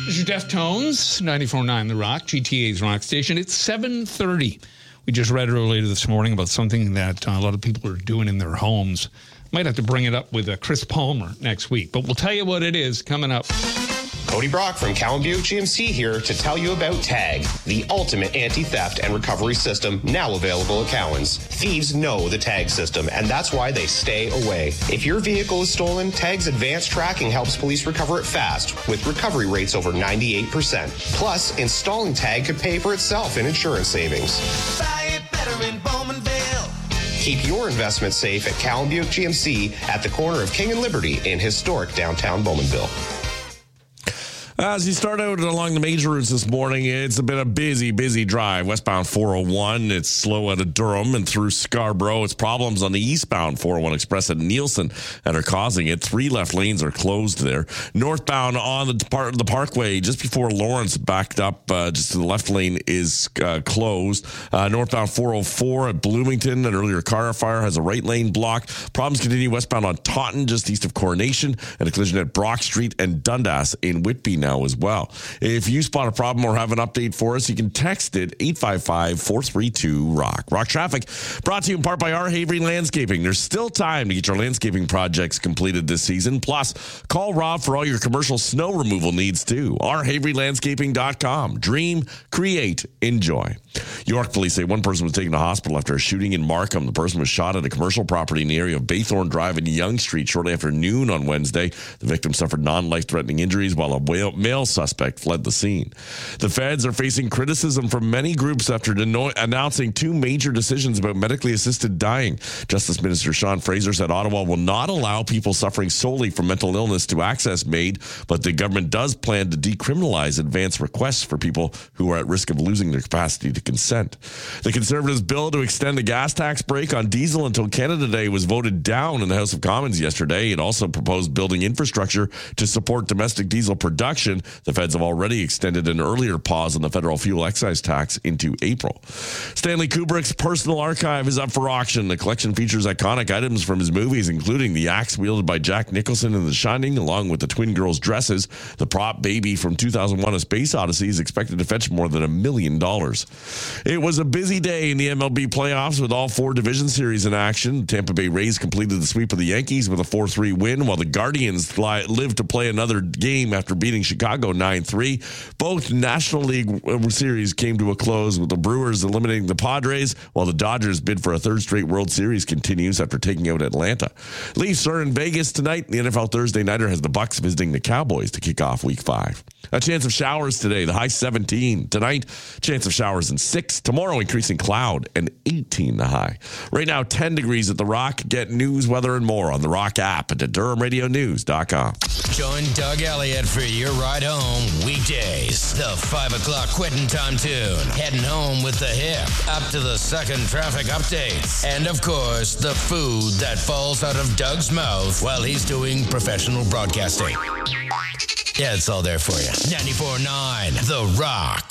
This is Deftones, 94.9 The Rock, GTA's rock station. It's 7:30. We just read earlier this morning about something that a lot of people are doing in their homes. Might have to bring it up with Chris Palmer next week, but we'll tell you what it is coming up. Cody Brock from Cowan Buick GMC here to tell you about TAG, the ultimate anti-theft and recovery system now available at Cowan's. Thieves know the TAG system, and that's why they stay away. If your vehicle is stolen, TAG's advanced tracking helps police recover it fast, with recovery rates over 98%. Plus, installing TAG could pay for itself in insurance savings. Buy it better in Bowmanville. Keep your investment safe at Cowan Buick GMC at the corner of King and Liberty in historic downtown Bowmanville. As you start out along the major routes this morning, it's been a busy drive. Westbound 401, it's slow out of Durham and through Scarborough. It's problems on the eastbound 401 Express at Nielsen that are causing it. 3 left lanes are closed there. Northbound on the Parkway, just before Lawrence, backed up just to the left lane is closed. Northbound 404 at Bloomington, an earlier car fire has a right lane block. Problems continue westbound on Taunton, just east of Coronation, and a collision at Brock Street and Dundas in Whitby now as well. If you spot a problem or have an update for us, you can text it 855-432-ROCK. Rock Traffic brought to you in part by R. Havery Landscaping. There's still time to get your landscaping projects completed this season. Plus, call Rob for all your commercial snow removal needs too. rhaverylandscaping.com. Dream, create, enjoy. York police say one person was taken to hospital after a shooting in Markham. The person was shot at a commercial property in the area of Baythorn Drive and Yonge Street shortly after noon on Wednesday. The victim suffered non-life-threatening injuries while a male suspect fled the scene. The feds are facing criticism from many groups after announcing 2 major decisions about medically assisted dying. Justice Minister Sean Fraser said Ottawa will not allow people suffering solely from mental illness to access MAID, but the government does plan to decriminalize advance requests for people who are at risk of losing their capacity to consent. The Conservatives' bill to extend the gas tax break on diesel until Canada Day was voted down in the House of Commons yesterday. It also proposed building infrastructure to support domestic diesel production. The feds have already extended an earlier pause on the federal fuel excise tax into April. Stanley Kubrick's personal archive is up for auction. The collection features iconic items from his movies, including the axe wielded by Jack Nicholson in The Shining, along with the twin girls' dresses. The prop baby from 2001: A Space Odyssey is expected to fetch more than $1 million. It was a busy day in the MLB playoffs with all 4 division series in action. Tampa Bay Rays completed the sweep of the Yankees with a 4-3 win, while the Guardians lived to play another game after beating Chicago 9-3. Both National League series came to a close with the Brewers eliminating the Padres, while the Dodgers bid for a 3rd straight World Series continues after taking out Atlanta. Leafs are in Vegas tonight. The NFL Thursday Nighter has the Bucks visiting the Cowboys to kick off Week 5. A chance of showers today, the high 17. Tonight, chance of showers in 6. Tomorrow, increasing cloud and 18 the high. Right now, 10 degrees at The Rock. Get news, weather, and more on The Rock app and at DurhamRadioNews.com. Join Doug Elliott for your ride home weekdays. The 5 o'clock quitting time tune. Heading home with the hip. Up to the second traffic update. And of course, the food that falls out of Doug's mouth while he's doing professional broadcasting. Yeah, it's all there for you. 94.9 The Rock.